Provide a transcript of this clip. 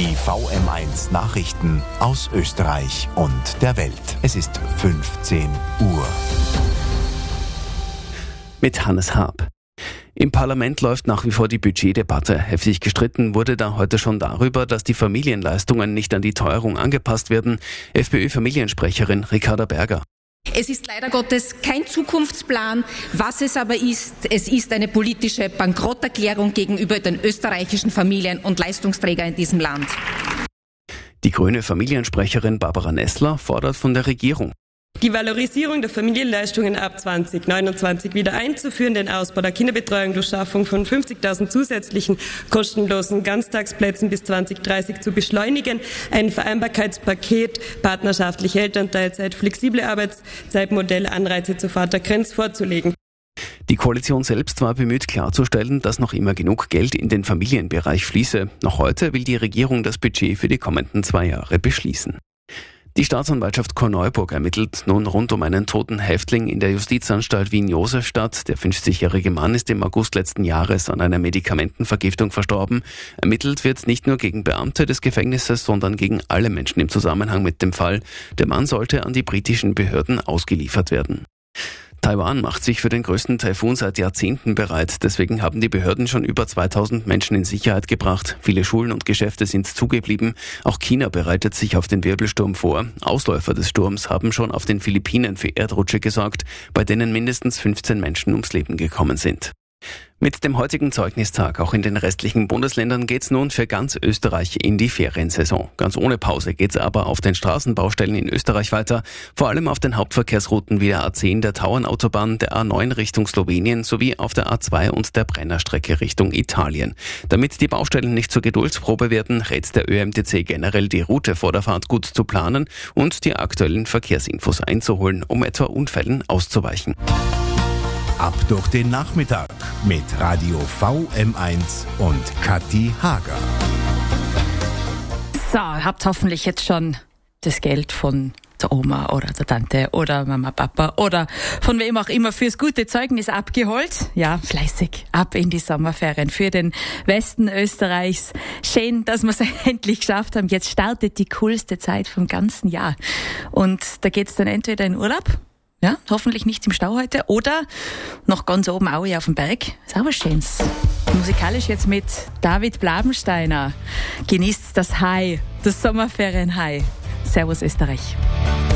Die VM1 Nachrichten aus Österreich und der Welt. Es ist 15 Uhr. Mit Hannes Haab. Im Parlament läuft nach wie vor die Budgetdebatte. Heftig gestritten wurde da heute schon darüber, dass die Familienleistungen nicht an die Teuerung angepasst werden. FPÖ-Familiensprecherin Ricarda Berger. Es ist leider Gottes kein Zukunftsplan. Was es aber ist, es ist eine politische Bankrotterklärung gegenüber den österreichischen Familien und Leistungsträgern in diesem Land. Die grüne Familiensprecherin Barbara Nessler fordert von der Regierung, die Valorisierung der Familienleistungen ab 2029 wieder einzuführen, den Ausbau der Kinderbetreuung durch Schaffung von 50.000 zusätzlichen kostenlosen Ganztagsplätzen bis 2030 zu beschleunigen, ein Vereinbarkeitspaket, partnerschaftliche Elternteilzeit, flexible Arbeitszeitmodelle, Anreize zur Vatergrenze vorzulegen. Die Koalition selbst war bemüht klarzustellen, dass noch immer genug Geld in den Familienbereich fließe. Noch heute will die Regierung das Budget für die kommenden 2 Jahre beschließen. Die Staatsanwaltschaft Korneuburg ermittelt nun rund um einen toten Häftling in der Justizanstalt Wien-Josefstadt. Der 50-jährige Mann ist im August letzten Jahres an einer Medikamentenvergiftung verstorben. Ermittelt wird nicht nur gegen Beamte des Gefängnisses, sondern gegen alle Menschen im Zusammenhang mit dem Fall. Der Mann sollte an die britischen Behörden ausgeliefert werden. Taiwan macht sich für den größten Taifun seit Jahrzehnten bereit. Deswegen haben die Behörden schon über 2000 Menschen in Sicherheit gebracht. Viele Schulen und Geschäfte sind zugeblieben. Auch China bereitet sich auf den Wirbelsturm vor. Ausläufer des Sturms haben schon auf den Philippinen für Erdrutsche gesorgt, bei denen mindestens 15 Menschen ums Leben gekommen sind. Mit dem heutigen Zeugnistag auch in den restlichen Bundesländern geht's nun für ganz Österreich in die Feriensaison. Ganz ohne Pause geht's aber auf den Straßenbaustellen in Österreich weiter, vor allem auf den Hauptverkehrsrouten wie der A10, der Tauernautobahn, der A9 Richtung Slowenien sowie auf der A2 und der Brennerstrecke Richtung Italien. Damit die Baustellen nicht zur Geduldsprobe werden, rät der ÖMTC generell, die Route vor der Fahrt gut zu planen und die aktuellen Verkehrsinfos einzuholen, um etwa Unfällen auszuweichen. Ab durch den Nachmittag mit Radio VM1 und Kathi Hager. So, habt hoffentlich jetzt schon das Geld von der Oma oder der Tante oder Mama, Papa oder von wem auch immer fürs gute Zeugnis abgeholt. Ja, fleißig ab in die Sommerferien für den Westen Österreichs. Schön, dass wir es endlich geschafft haben. Jetzt startet die coolste Zeit vom ganzen Jahr. Und da geht's dann entweder in Urlaub, ja, hoffentlich nicht im Stau heute, oder noch ganz oben Aue auf dem Berg. Ist auch was Schönes. Musikalisch jetzt mit David Blabensteiner. Genießt das High, das Sommerferien-High. Servus Österreich.